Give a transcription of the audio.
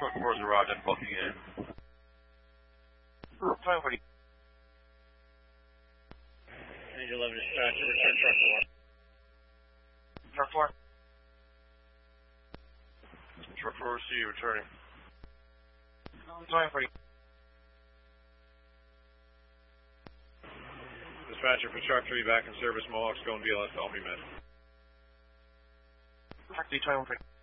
Truck 4's arrived and booking in. Time for you. Angel 11 dispatcher, return truck 4. Truck 4. Truck 4, see you returning. Time for you. Dispatcher for truck 3 back in service, Mohawk's going BLS, I'll be met. Truck D, time for you.